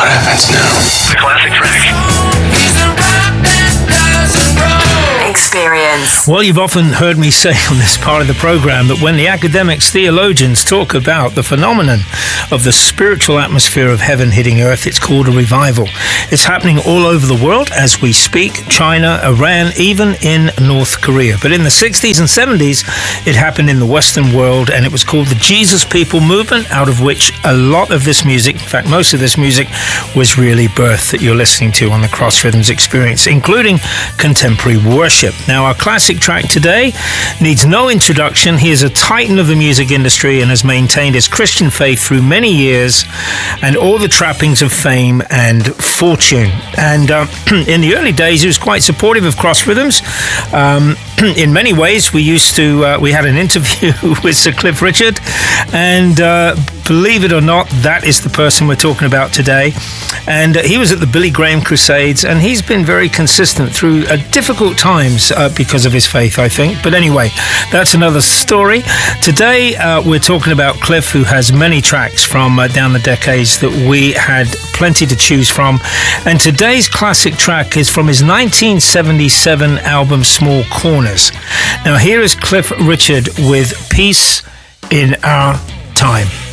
What happens now? The classic track. Experience. Well, you've often heard me say on this part of the program that when the academics, theologians talk about the phenomenon of the spiritual atmosphere of heaven hitting earth, it's called a revival. It's happening all over the world as we speak. China, Iran, even in North Korea. But in the 60s and 70s, it happened in the Western world, and it was called the Jesus People Movement, out of which a lot of this music, in fact, most of this music, was really birthed that you're listening to on the Cross Rhythms Experience, including contemporary worship. Now, our classic track today needs no introduction. He is a titan of the music industry and has maintained his Christian faith through many years and all the trappings of fame and fortune. And in the early days, he was quite supportive of Cross Rhythms. In many ways, we had an interview with Sir Cliff Richard, and believe it or not, that is the person we're talking about today. And he was at the Billy Graham Crusades, and he's been very consistent through difficult times because of his faith, I think. But anyway, that's another story. Today, we're talking about Cliff, who has many tracks from down the decades that we had plenty to choose from. And today's classic track is from his 1977 album, Small Corners. Now, here is Cliff Richard with Peace in Our Time.